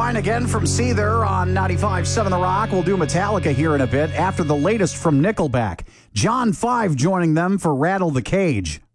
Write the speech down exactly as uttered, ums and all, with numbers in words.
Sunshine again from Seether on ninety-five point seven The Rock. We'll do Metallica here in a bit after the latest from Nickelback. John five joining them for Rattle the Cage.